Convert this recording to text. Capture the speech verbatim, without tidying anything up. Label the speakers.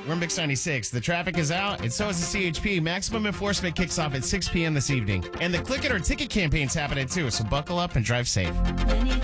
Speaker 1: We're Mix ninety-six. The traffic is out, and so is the C H P. Maximum enforcement kicks off at six p.m. this evening. And the Click It or Ticket campaign's happening too, so buckle up and drive safe.